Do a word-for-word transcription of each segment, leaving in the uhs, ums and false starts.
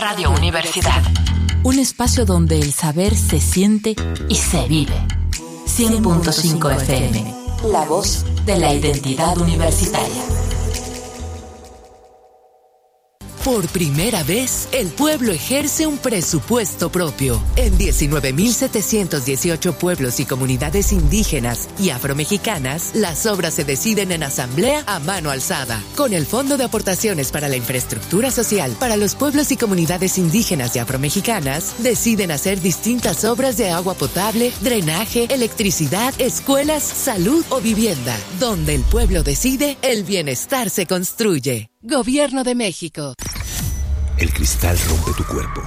Radio Universidad. Un espacio donde el saber se siente y se vive. cien punto cinco F M. La voz de la identidad universitaria. Por primera vez, el pueblo ejerce un presupuesto propio. En diecinueve mil setecientos dieciocho pueblos y comunidades indígenas y afromexicanas, las obras se deciden en asamblea a mano alzada. Con el Fondo de Aportaciones para la Infraestructura Social para los pueblos y comunidades indígenas y afromexicanas, deciden hacer distintas obras de agua potable, drenaje, electricidad, escuelas, salud o vivienda. Donde el pueblo decide, el bienestar se construye. Gobierno de México. El cristal rompe tu cuerpo,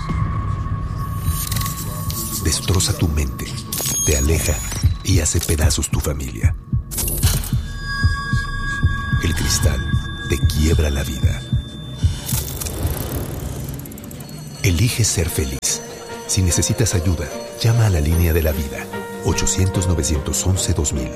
destroza tu mente, te aleja y hace pedazos tu familia. El cristal te quiebra la vida. Elige ser feliz. Si necesitas ayuda, llama a la línea de la vida, ochocientos, novecientos once, dos mil.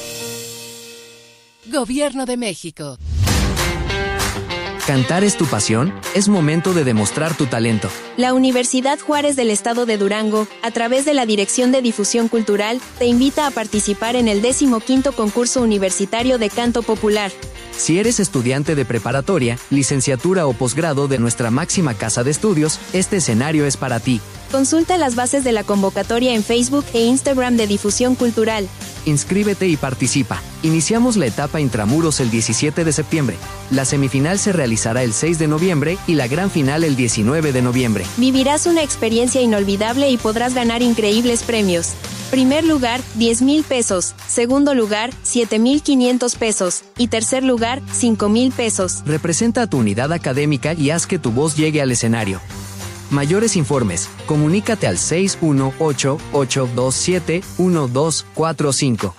Gobierno de México. ¿Cantar es tu pasión? Es momento de demostrar tu talento. La Universidad Juárez del Estado de Durango, a través de la Dirección de Difusión Cultural, te invita a participar en el decimoquinto concurso universitario de canto popular. Si eres estudiante de preparatoria, licenciatura o posgrado de nuestra máxima casa de estudios, este escenario es para ti. Consulta las bases de la convocatoria en Facebook e Instagram de Difusión Cultural. Inscríbete y participa. Iniciamos la etapa Intramuros el diecisiete de septiembre. La semifinal se realizará el seis de noviembre y la gran final el diecinueve de noviembre. Vivirás una experiencia inolvidable y podrás ganar increíbles premios. Primer lugar, diez mil pesos. Segundo lugar, siete mil quinientos pesos. Y tercer lugar, cinco mil pesos. Representa a tu unidad académica y haz que tu voz llegue al escenario. Mayores informes, comunícate al seis uno ocho, ocho dos siete, uno dos cuatro cinco.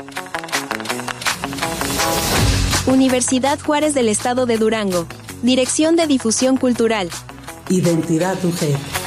Universidad Juárez del Estado de Durango. Dirección de Difusión Cultural. Identidad U G.